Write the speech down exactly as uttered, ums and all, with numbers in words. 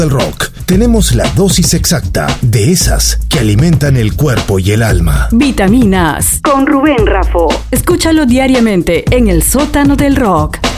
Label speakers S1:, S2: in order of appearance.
S1: del rock. Tenemos la dosis exacta de esas que alimentan el cuerpo y el alma.
S2: Vitaminas con Rubén Rafo. Escúchalo diariamente en el sótano del rock.